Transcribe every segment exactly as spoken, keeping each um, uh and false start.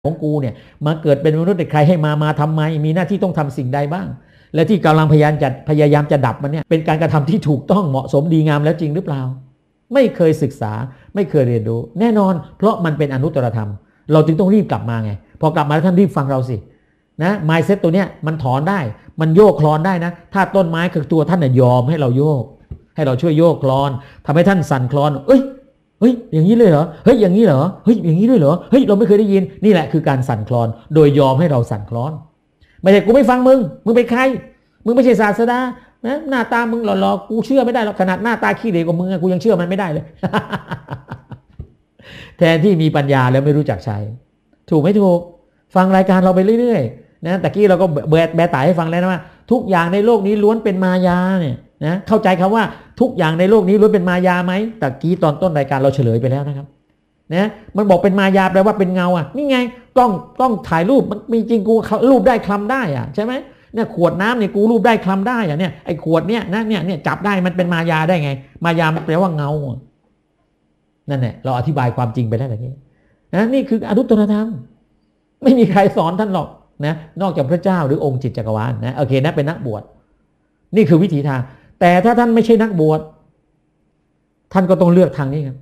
ของกูเนี่ยมาเกิดเป็นมนุษย์ใครให้มามาทำไมมีหน้าที่ต้องทำสิ่งใดบ้างและที่กำลังพยายามจะพยายามจะดับมันเนี่ยเป็นการกระทำที่ถูกต้องเหมาะสมดีงามแล้วจริงหรือเปล่าไม่เคยศึกษาไม่เคยเรียนรู้แน่นอนเพราะมันเป็นอนุตตรธรรมเราจึงต้องรีบกลับมาไงพอกลับมาแล้วท่านรีบฟังเราสินะ mindset ตัวเนี้ยมันถอนได้มันโยกคลอนได้นะถ้าต้นไม้คือตัวท่านน่ะยอมให้เราโยกให้เราช่วยโยกคลอนทำให้ท่านสั่นคลอนเอ้ยเฮ้ยอย่างนี้เลยเหรอเฮ้ยอย่างนี้เหรอเฮ้ยอย่างนี้ด้วยเหรอเฮ้ยเราไม่เคยได้ยินนี่แหละคือการสั่นคลอนโดยยอมให้เราสั่นคลอนไม่ใช่กูไม่ฟังมึงมึงเป็นใครมึงไม่ใช่ศาสดานะหน้าตามึงหล่อๆกูเชื่อไม่ได้หรอกขนาดหน้าตาขี้เหร่กว่ามึงกูยังเชื่อมันไม่ได้เลย แทนที่มีปัญญาแล้วไม่รู้จักใช้ถูกไม่ถูกฟังรายการเราไปเรื่อยๆนะแต่กี้เราก็แบแบตายให้ฟังแล้วนะว่าทุกอย่างในโลกนี้ล้วนเป็นมายาเนี่ยนะเข้าใจคำว่าทุกอย่างในโลกนี้ล้วนเป็นมายาไหมแต่กี้ตอนต้นรายการเราเฉลยไปแล้วนะครับนะมันบอกเป็นมายาแปลว่าเป็นเงาอ่ะนี่ไงกล้องกล้องถ่ายรูปมันมีจริงกูรูปได้คลำได้อ่ะใช่ไหมเนี่ยขวดน้ำเนี่ยกูรูปได้คลำได้อ่ะเนี่ยไอ้ขวดเนี่ยนะเนี่ยเนี่ยจับได้มันเป็นมายาได้ไงมายามันแปลว่าเงานั่นแหละเราอธิบายความจริงไปแล้วแบบนี้นะนี่คืออนุตตรธรรมไม่มีใครสอนท่านหรอกนะนอกจากพระเจ้าหรือองค์จิตจักรวาลนะโอเคนะเป็นนักบวชนี่คือวิถีทางแต่ถ้าท่านไม่ใช่นักบวชท่านก็ต้องเลือกทางนี้ครับ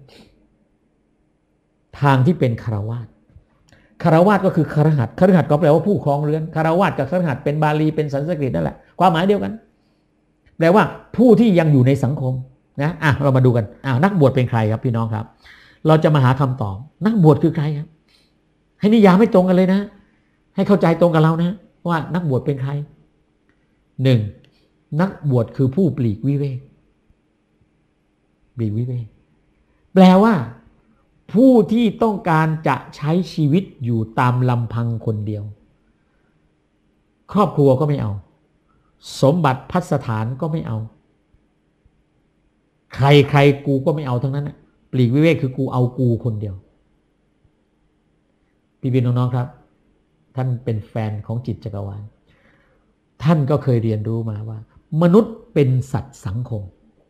ทางที่เป็นคฤหัสถ์คฤหัสถ์ก็คือคฤหัสถ์คฤหัสถ์ก็แปลว่าผู้ครองเรือนคฤหัสถ์กับคฤหัสถ์เป็นบาลีเป็นสันสกฤตนั่นแหละความหมายเดียวกันแปลว่าผู้ที่ยังอยู่ในสังคมนะอ่ะเรามาดูกันอ่ะนักบวชเป็นใครครับพี่น้องครับเราจะมาหาคำตอบนักบวชคือใครครับให้นิยามไม่ตรงกันเลยนะให้เข้าใจตรงกับเรานะว่านักบวชเป็นใครหนึ่งนักบวชคือผู้ปลีกวิเวกปลีกวิเวกแปลว่าผู้ที่ต้องการจะใช้ชีวิตอยู่ตามลำพังคนเดียวครอบครัวก็ไม่เอาสมบัติพัสถานก็ไม่เอาใครใครกูก็ไม่เอาทั้งนั้นนะปลีกวิเวกคือกูเอากูคนเดียวพี่พี่น้องๆครับท่านเป็นแฟนของจิตจักรวาลท่านก็เคยเรียนรู้มาว่ามนุษย์เป็นสัตว์สังคม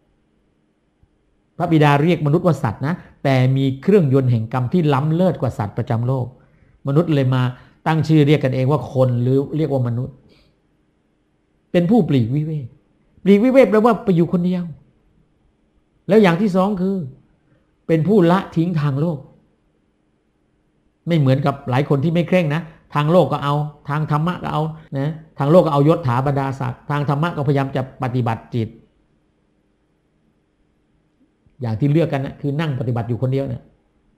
พระบิดาเรียกมนุษย์ว่าสัตว์นะแต่มีเครื่องยนต์แห่งกรรมที่ล้ำเลิศกว่าสัตว์ประจำโลกมนุษย์เลยมาตั้งชื่อเรียกกันเองว่าคนหรือเรียกว่ามนุษย์เป็นผู้ปลีกวิเวกปลีกวิเวกแปลว่าไปอยู่คนเดียวแล้วอย่างที่สองคือเป็นผู้ละทิ้งทางโลกไม่เหมือนกับหลายคนที่ไม่เคร่งนะทางโลกก็เอาทางธรรมะก็เอานะทางโลกก็เอายศถาบรรดาศักดิ์ทางธรรมะก็พยายามจะปฏิบัติจิตอย่างที่เลือกกันนะคือนั่งปฏิบัติอยู่คนเดียวเนี่ย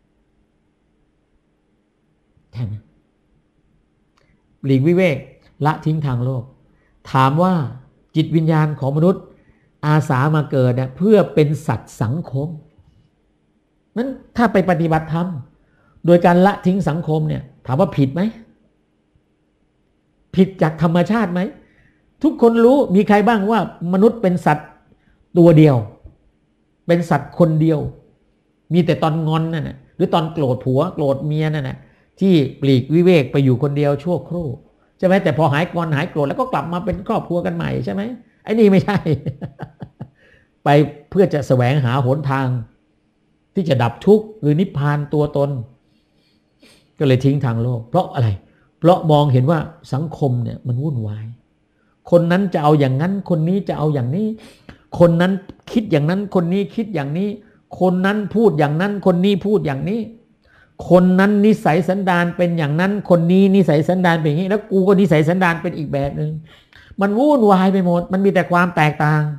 ใช่ไหมปลีกวิเวกละทิ้งทางโลกถามว่าจิตวิญญาณของมนุษย์อาสามาเกิดเนี่ยเพื่อเป็นสัตว์สังคมนั้นถ้าไปปฏิบัติธรรมโดยการละทิ้งสังคมเนี่ยถามว่าผิดไหมผิดจากธรรมชาติไหมทุกคนรู้มีใครบ้างว่ามนุษย์เป็นสัตว์ตัวเดียวเป็นสัตว์คนเดียวมีแต่ตอนงอนนั่นแหละหรือตอนโกรธผัวโกรธเมียนั่นแหละที่ปลีกวิเวกไปอยู่คนเดียวชั่วครู่ใช่ไหมแต่พอหายงอนหายโกรธแล้วก็กลับมาเป็นครอบครัวกันใหม่ใช่ไหมไอ้นี่ไม่ใช่ ไปเพื่อจะแสวงหาหนทางที่จะดับทุกข์หรือนิพพานตัวตนก็เลยทิ้งทางโลกเพราะอะไรเพราะมองเห็นว่าสังคมเนี่ยมันวุ่นวายคนนั้นจะเอาอย่างนั้นคนนี้จะเอาอย่างนี้คนนั้นคิดอย่างนั้นคนนี้คิดอย่างนี้คนนั้นพูดอย่างนั้นคนนี้พูดอย่างนี้คนนั้นนิสัยสันดานเป็นอย่างนั้นคนนี้นิสัยสันดานเป็นอย่างนี้แล้วกูก็นิสัยสันดานเป็นอีกแบบนึงมันวุ่นวายไปหมดมันมีแต่ความแตกต่าง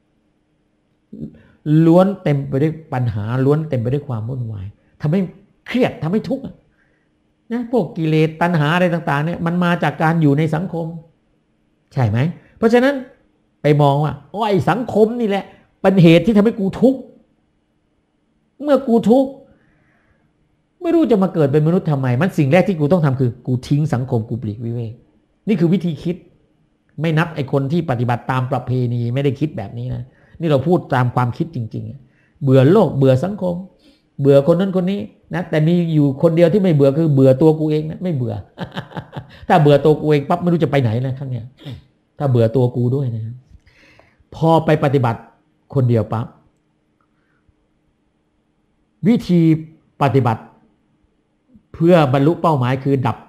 ล้วนเต็มไปด้วยปัญหาล้วนเต็มไปด้วยความวุ่นวายทำให้เครียดทำให้ทุกข์นะพวกกิเลสตัณหาอะไรต่างๆเนี่ยมันมาจากการอยู่ในสังคมใช่ไหมเพราะฉะนั้นไปมองว่าโอ้ไอ้สังคมนี่แหละเป็นเหตุที่ทำให้กูทุกข์เมื่อกูทุกข์ไม่รู้จะมาเกิดเป็นมนุษย์ทำไมมันสิ่งแรกที่กูต้องทำคือกูทิ้งสังคมกูปลีกวิเวกนี่คือวิธีคิดไม่นับไอ้คนที่ปฏิบัติตามประเพณีไม่ได้คิดแบบนี้นะนี่เราพูดตามความคิดจริงๆเบื่อโลกเบื่อสังคมเบื่อคนนั้นคนนี้นะแต่มีอยู่คนเดียวที่ไม่เบื่อคือเบื่อตัวกูเองนะไม่เบื่อ ถ้าเบื่อตัวกูเองปั๊บไม่รู้จะไปไหนเลยครั้งเนี้ยถ้าเบื่อตัวกูด้วยนะพอไปปฏิบัติคนเดียวปั๊บวิธีปฏิบัติเพื่อบรรลุเป้าหมายคือดับ